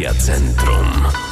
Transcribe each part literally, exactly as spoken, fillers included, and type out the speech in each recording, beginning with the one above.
Radia Centrum.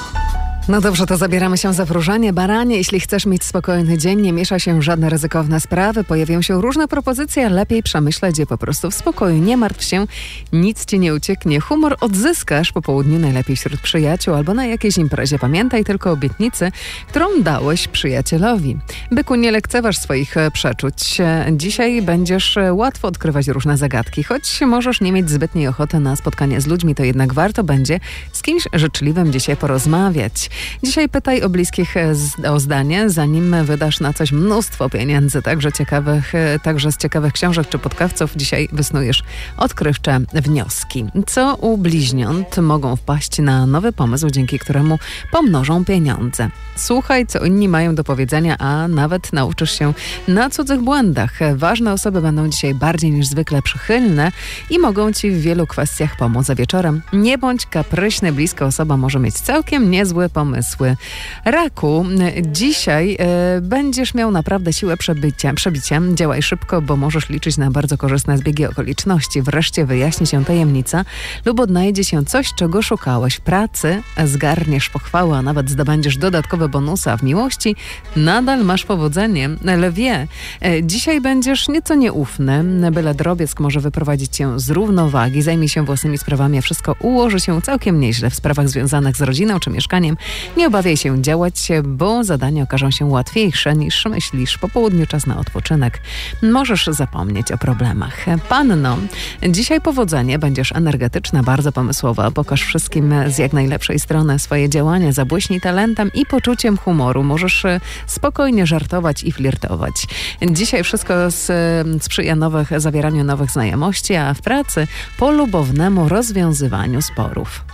No dobrze, to zabieramy się za wróżenie. Baranie, jeśli chcesz mieć spokojny dzień, nie miesza się żadne ryzykowne sprawy, pojawią się różne propozycje, lepiej przemyśleć je po prostu w spokoju. Nie martw się, nic ci nie ucieknie. Humor odzyskasz po południu, najlepiej wśród przyjaciół albo na jakiejś imprezie. Pamiętaj tylko o obietnicy, którą dałeś przyjacielowi. Byku, nie lekceważ swoich przeczuć. Dzisiaj będziesz łatwo odkrywać różne zagadki. Choć możesz nie mieć zbytniej ochoty na spotkanie z ludźmi, to jednak warto będzie z kimś życzliwym dzisiaj porozmawiać. Dzisiaj pytaj o bliskich o zdanie, zanim wydasz na coś mnóstwo pieniędzy, także ciekawych, także z ciekawych książek czy podcastów dzisiaj wysnujesz odkrywcze wnioski. Co u bliźniąt mogą wpaść na nowy pomysł, dzięki któremu pomnożą pieniądze. Słuchaj, co inni mają do powiedzenia, a nawet nauczysz się na cudzych błędach. Ważne osoby będą dzisiaj bardziej niż zwykle przychylne i mogą ci w wielu kwestiach pomóc. A wieczorem nie bądź kapryśny, bliska osoba może mieć całkiem niezłe pomysły. Raku, dzisiaj e, będziesz miał naprawdę siłę przebycia, przebicia. Działaj szybko, bo możesz liczyć na bardzo korzystne zbiegi okoliczności. Wreszcie wyjaśni się tajemnica lub odnajdzie się coś, czego szukałeś. W pracy zgarniesz pochwałę, a nawet zdobędziesz dodatkowe bonusy, a w miłości nadal masz powodzenie. Lwie, e, dzisiaj będziesz nieco nieufny. Byle drobiazg może wyprowadzić cię z równowagi. Zajmij się własnymi sprawami, a wszystko ułoży się całkiem nieźle. W sprawach związanych z rodziną czy mieszkaniem nie obawiaj się działać, bo zadania okażą się łatwiejsze niż myślisz. Po południu czas na odpoczynek. Możesz zapomnieć o problemach. Panno, dzisiaj powodzenie, będziesz energetyczna, bardzo pomysłowa. Pokaż wszystkim z jak najlepszej strony swoje działania. Zabłyśnij talentem i poczuciem humoru. Możesz spokojnie żartować i flirtować. Dzisiaj wszystko sprzyja nowych, zawieraniu nowych znajomości, a w pracy polubownemu rozwiązywaniu sporów.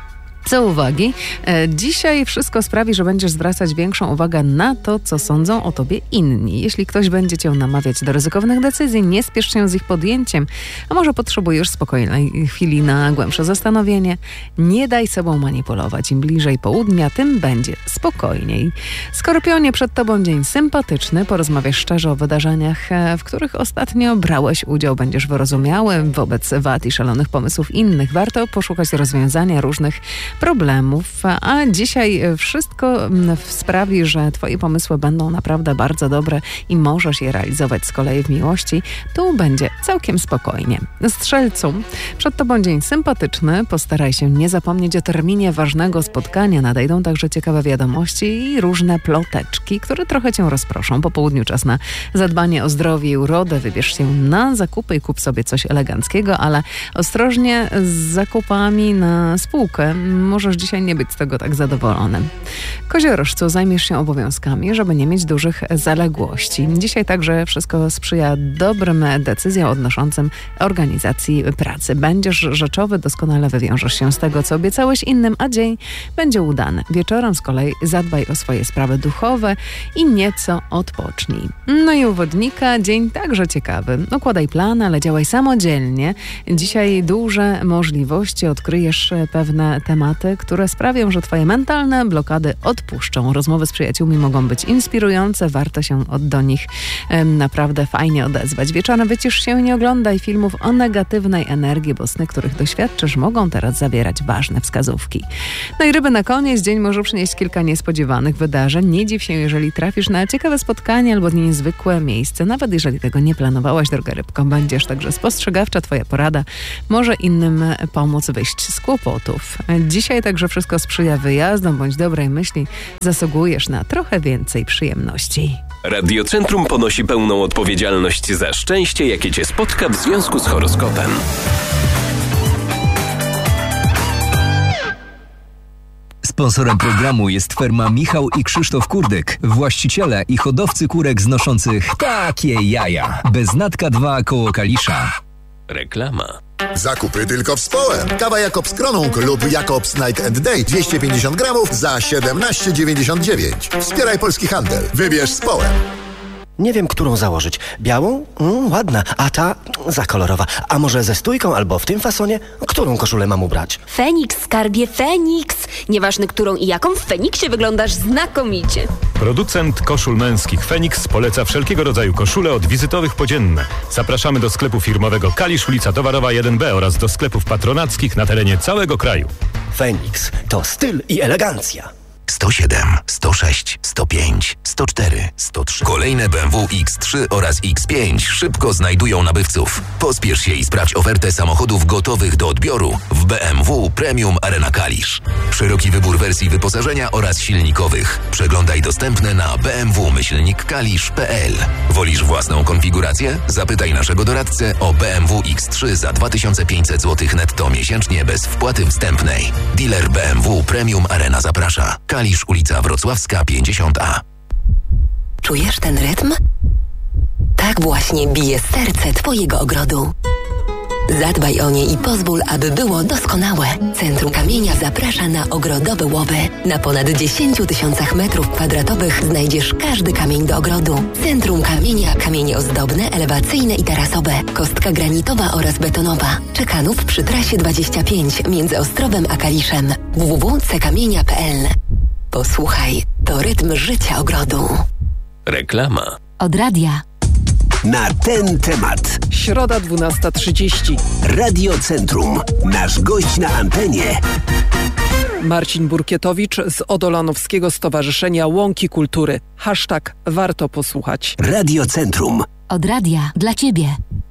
Co uwagi, e, dzisiaj wszystko sprawi, że będziesz zwracać większą uwagę na to, co sądzą o tobie inni. Jeśli ktoś będzie cię namawiać do ryzykownych decyzji, nie spiesz się z ich podjęciem, a może potrzebujesz spokojnej chwili na głębsze zastanowienie. Nie daj sobą manipulować. Im bliżej południa, tym będzie spokojniej. Skorpionie, przed tobą dzień sympatyczny. Porozmawiasz szczerze o wydarzeniach, w których ostatnio brałeś udział. Będziesz wyrozumiały wobec wad i szalonych pomysłów innych. Warto poszukać rozwiązania różnych problemów, a dzisiaj wszystko sprawi, że twoje pomysły będą naprawdę bardzo dobre i możesz je realizować z kolei w miłości. Tu będzie całkiem spokojnie. Strzelcu, przed tobą dzień sympatyczny. Postaraj się nie zapomnieć o terminie ważnego spotkania. Nadejdą także ciekawe wiadomości i różne ploteczki, które trochę cię rozproszą. Po południu czas na zadbanie o zdrowie i urodę. Wybierz się na zakupy i kup sobie coś eleganckiego, ale ostrożnie z zakupami na spółkę. Możesz dzisiaj nie być z tego tak zadowolonym. Koziorożcu, zajmiesz się obowiązkami, żeby nie mieć dużych zaległości. Dzisiaj także wszystko sprzyja dobrym decyzjom odnoszącym organizacji pracy. Będziesz rzeczowy, doskonale wywiążesz się z tego, co obiecałeś innym, a dzień będzie udany. Wieczorem z kolei zadbaj o swoje sprawy duchowe i nieco odpocznij. No i u Wodnika dzień także ciekawy. Układaj plany, ale działaj samodzielnie. Dzisiaj duże możliwości, odkryjesz pewne tematy, które sprawią, że twoje mentalne blokady odpuszczą. Rozmowy z przyjaciółmi mogą być inspirujące, warto się od, do nich em, naprawdę fajnie odezwać. Wieczorem wycisz się i nie oglądaj filmów o negatywnej energii, bo sny, których doświadczysz, mogą teraz zawierać ważne wskazówki. No i ryby na koniec, dzień może przynieść kilka niespodziewanych wydarzeń. Nie dziw się, jeżeli trafisz na ciekawe spotkanie albo niezwykłe miejsce. Nawet jeżeli tego nie planowałaś, droga rybko, będziesz także spostrzegawcza. Twoja porada może innym pomóc wyjść z kłopotów. Dzisiaj także wszystko sprzyja wyjazdom bądź dobrej myśli. Zasługujesz na trochę więcej przyjemności. Radio Centrum ponosi pełną odpowiedzialność za szczęście, jakie cię spotka w związku z horoskopem. Sponsorem programu jest firma Michał i Krzysztof Kurdek, właściciele i hodowcy kurek znoszących takie jaja. Beznatka dwa koło Kalisza. Reklama. Zakupy tylko w Społem. Kawa Jakobs Kronung lub Jakobs Night and Day dwieście pięćdziesiąt gramów za siedemnaście dziewięćdziesiąt dziewięć. Wspieraj polski handel. Wybierz Społem. Nie wiem, którą założyć. Białą? Mm, ładna. A ta? Za kolorowa. A może ze stójką albo w tym fasonie? Którą koszulę mam ubrać? Feniks, skarbie, Feniks. Nieważne którą i jaką, w Feniksie wyglądasz znakomicie. Producent koszul męskich Feniks poleca wszelkiego rodzaju koszule od wizytowych po dzienne. Zapraszamy do sklepu firmowego Kalisz, ulica Towarowa jeden B oraz do sklepów patronackich na terenie całego kraju. Feniks to styl i elegancja. sto siedem, sto sześć, sto pięć, sto cztery, sto trzy. Kolejne B M W X trzy oraz X pięć szybko znajdują nabywców. Pospiesz się i sprawdź ofertę samochodów gotowych do odbioru w B M W Premium Arena Kalisz. Szeroki wybór wersji wyposażenia oraz silnikowych. Przeglądaj dostępne na b m w myślnik kalisz kropka p l. Wolisz własną konfigurację? Zapytaj naszego doradcę o B M W X trzy za dwa tysiące pięćset złotych netto miesięcznie bez wpłaty wstępnej. Dealer B M W Premium Arena zaprasza. Kalisz, ulica Wrocławska pięćdziesiąt A. Czujesz ten rytm? Tak właśnie bije serce twojego ogrodu. Zadbaj o nie i pozwól, aby było doskonałe. Centrum Kamienia zaprasza na ogrodowe łowy. Na ponad dziesięciu tysiącach metrów kwadratowych znajdziesz każdy kamień do ogrodu. Centrum Kamienia, kamienie ozdobne, elewacyjne i tarasowe, kostka granitowa oraz betonowa. Czekanów przy trasie dwadzieścia pięć między Ostrowem a Kaliszem. w w w kropka c kamienia kropka p l. Posłuchaj, to rytm życia ogrodu. Reklama. Od radia. Na ten temat. Środa dwunasta trzydzieści. Radio Centrum. Nasz gość na antenie. Marcin Burkietowicz z Odolanowskiego Stowarzyszenia Łąki Kultury. Hashtag warto posłuchać. Radio Centrum. Od radia dla Ciebie.